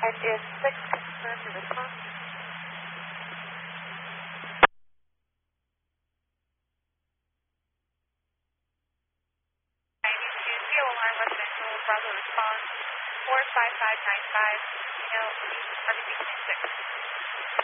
And is 6 confirmed your response? 92, CO alarm residential, Bravo response, 45595, no, RBC 26.